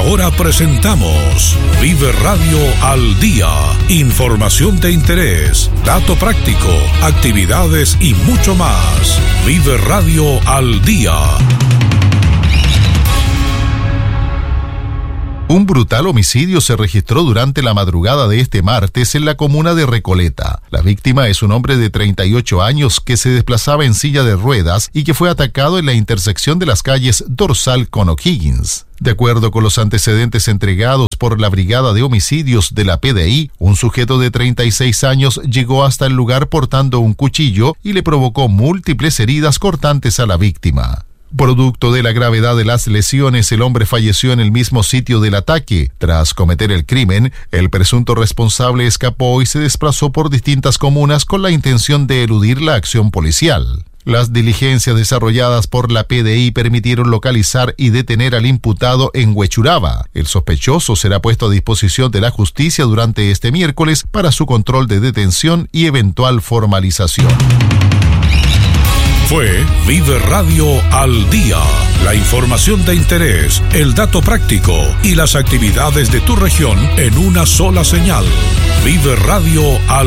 ahora presentamos Vive Radio al Día. Información de interés, dato práctico, actividades y mucho más. Vive Radio al Día. Un brutal homicidio se registró durante la madrugada de este martes en la comuna de Recoleta. La víctima es un hombre de 38 años que se desplazaba en silla de ruedas y que fue atacado en la intersección de las calles Dorsal con O'Higgins. De acuerdo con los antecedentes entregados por la Brigada de Homicidios de la PDI, un sujeto de 36 años llegó hasta el lugar portando un cuchillo y le provocó múltiples heridas cortantes a la víctima. Producto de la gravedad de las lesiones, el hombre falleció en el mismo sitio del ataque. Tras cometer el crimen, el presunto responsable escapó y se desplazó por distintas comunas con la intención de eludir la acción policial. Las diligencias desarrolladas por la PDI permitieron localizar y detener al imputado en Huechuraba. El sospechoso será puesto a disposición de la justicia durante este miércoles para su control de detención y eventual formalización. Fue Vive Radio al Día. La información de interés, el dato práctico y las actividades de tu región en una sola señal. Vive Radio al